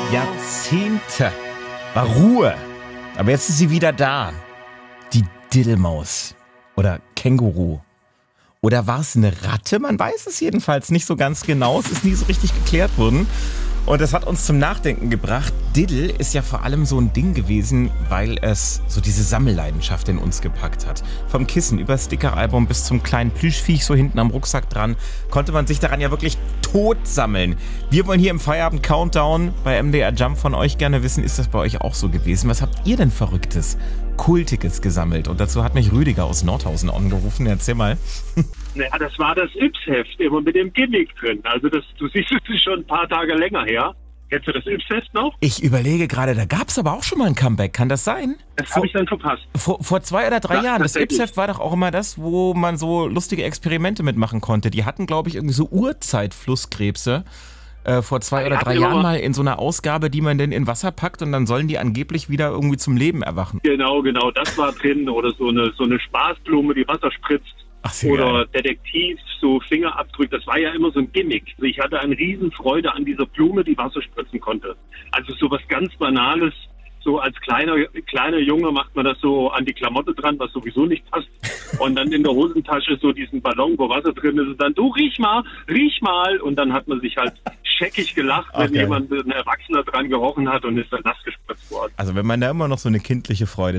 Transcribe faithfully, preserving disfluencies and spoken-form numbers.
Jahrzehnte war Ruhe. Aber jetzt ist sie wieder da. Die Diddelmaus. Oder Känguru. Oder war es eine Ratte? Man weiß es jedenfalls nicht so ganz genau. Es ist nie so richtig geklärt worden. Und das hat uns zum Nachdenken gebracht. Diddle ist ja vor allem so ein Ding gewesen, weil es so diese Sammelleidenschaft in uns gepackt hat. Vom Kissen über Stickeralbum bis zum kleinen Plüschviech so hinten am Rucksack dran, konnte man sich daran ja wirklich tot sammeln. Wir wollen hier im Feierabend Countdown bei M D R Jump von euch gerne wissen, ist das bei euch auch so gewesen? Was habt ihr denn Verrücktes, Kultiges gesammelt? Und dazu hat mich Rüdiger aus Nordhausen angerufen. Erzähl mal. Naja, das war das Yps-Heft, immer mit dem Gimmick drin. Also das, du siehst, es ist schon ein paar Tage länger her. Kennst du das Yps-Heft noch? Ich überlege gerade, da gab es aber auch schon mal ein Comeback. Kann das sein? Das habe ich dann verpasst. Vor, vor zwei oder drei Ja, Jahren. Das tatsächlich. Yps-Heft war doch auch immer das, wo man so lustige Experimente mitmachen konnte. Die hatten, glaube ich, irgendwie so Urzeitflusskrebse. Äh, vor zwei Die oder hatten drei immer Jahren mal- mal in so einer Ausgabe, die man dann in Wasser packt und dann sollen die angeblich wieder irgendwie zum Leben erwachen. Genau, genau, das war drin. Oder so eine, so eine Spaßblume, die Wasser spritzt. Ach, sehr Oder geil. Detektiv, so Fingerabdrück. Das war ja immer so ein Gimmick. Also ich hatte eine Riesenfreude an dieser Blume, die Wasser spritzen konnte. Also so was ganz Banales. So als kleiner, kleiner Junge macht man das so an die Klamotte dran, was sowieso nicht passt. Und dann in der Hosentasche so diesen Ballon, wo Wasser drin ist. Und dann, du riech mal, riech mal. Und dann hat man sich halt scheckig gelacht, wenn Okay. jemand, ein Erwachsener dran gerochen hat und ist dann nass gespritzt worden. Also wenn man da immer noch so eine kindliche Freude